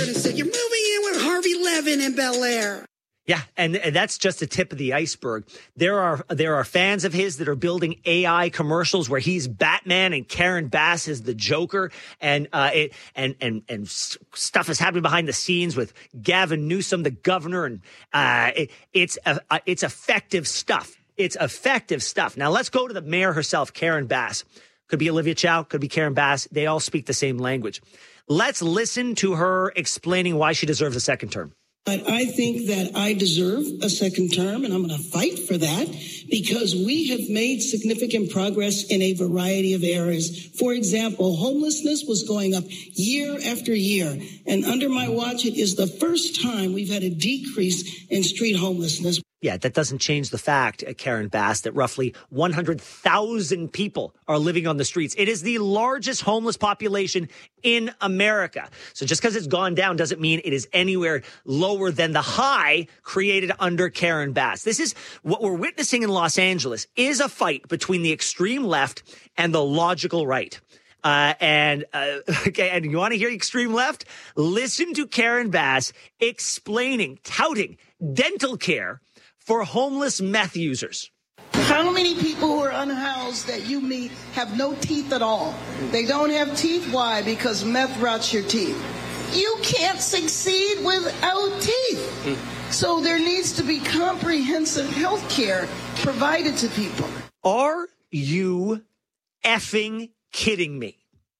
And said, you're moving in with Harvey Levin in Bel Air. Yeah, and that's just the tip of the iceberg. There are fans of his that are building AI commercials where he's Batman and Karen Bass is the Joker, and stuff is happening behind the scenes with Gavin Newsom, the governor, and it's effective stuff. It's effective stuff. Now let's go to the mayor herself, Karen Bass. Could be Olivia Chow, could be Karen Bass. They all speak the same language. Let's listen to her explaining why she deserves a second term. But I think that I deserve a second term, and I'm going to fight for that because we have made significant progress in a variety of areas. For example, homelessness was going up year after year, and under my watch, it is the first time we've had a decrease in street homelessness. Yeah, that doesn't change the fact, Karen Bass, that roughly 100,000 people are living on the streets. It is the largest homeless population in America. So just because it's gone down doesn't mean it is anywhere lower than the high created under Karen Bass. This is what we're witnessing in Los Angeles is a fight between the extreme left and the logical right. And you want to hear extreme left? Listen to Karen Bass touting dental care for homeless meth users. How many people who are unhoused that you meet have no teeth at all? They don't have teeth. Why? Because meth rots your teeth. You can't succeed without teeth. So there needs to be comprehensive health care provided to people. Are you effing kidding me?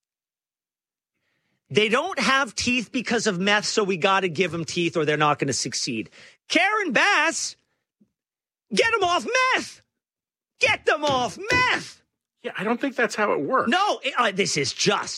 They don't have teeth because of meth, so we got to give them teeth or they're not going to succeed. Karen Bass, get them off meth. Get them off meth. Yeah, I don't think that's how it works. No, this is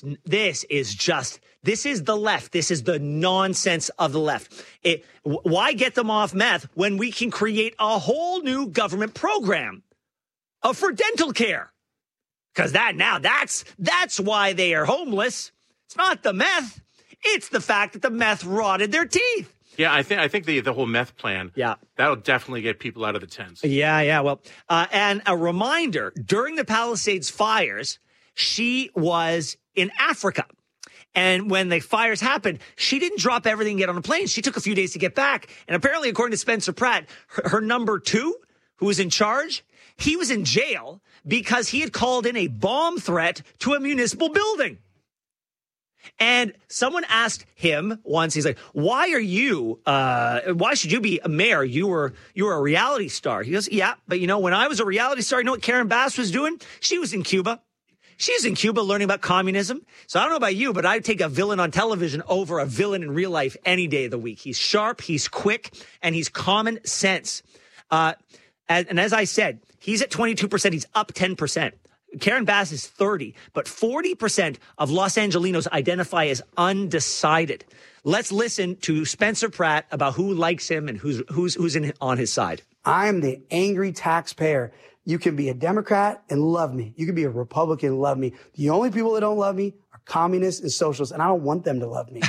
the left. This is the nonsense of the left. Why get them off meth when we can create a whole new government program for dental care? Because that's why they are homeless. It's not the meth. It's the fact that the meth rotted their teeth. Yeah, I think the whole meth plan, that'll definitely get people out of the tents. Yeah. Well, and a reminder, during the Palisades fires, she was in Africa. And when the fires happened, she didn't drop everything and get on a plane. She took a few days to get back. And apparently, according to Spencer Pratt, her number 2, who was in charge, he was in jail because he had called in a bomb threat to a municipal building. And someone asked him once, he's like, why should you be a mayor? You were a reality star. He goes, yeah, but when I was a reality star, you know what Karen Bass was doing? She was in Cuba. She's in Cuba learning about communism. So I don't know about you, but I'd take a villain on television over a villain in real life any day of the week. He's sharp, he's quick, and he's common sense. And as I said, he's at 22%. He's up 10%. Karen Bass is 30, but 40% of Los Angelinos identify as undecided. Let's listen to Spencer Pratt about who likes him and who's on his side. I'm the angry taxpayer. You can be a Democrat and love me. You can be a Republican and love me. The only people that don't love me are communists and socialists, and I don't want them to love me.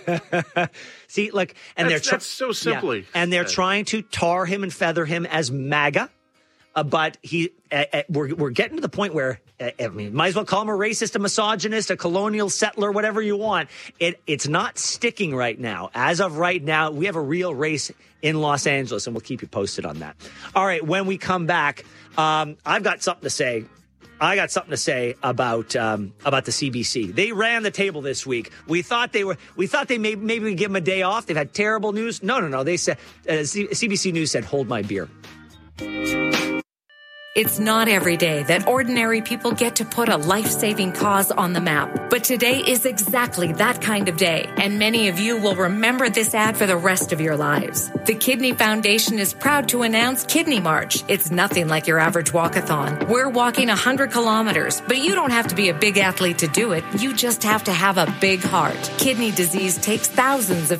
See, look, and that's so simply. Yeah, and they're trying to tar him and feather him as MAGA. But we're getting to the point where, might as well call him a racist, a misogynist, a colonial settler, whatever you want. It's not sticking right now. As of right now, we have a real race in Los Angeles, and we'll keep you posted on that. All right, when we come back, I've got something to say. About the CBC. They ran the table this week. We thought they maybe we'd give them a day off. They've had terrible news. No. They said CBC News said, hold my beer. It's not every day that ordinary people get to put a life-saving cause on the map. But today is exactly that kind of day, and many of you will remember this ad for the rest of your lives. The Kidney Foundation is proud to announce Kidney March. It's nothing like your average walkathon. We're walking 100 kilometers, but you don't have to be a big athlete to do it. You just have to have a big heart. Kidney disease takes thousands of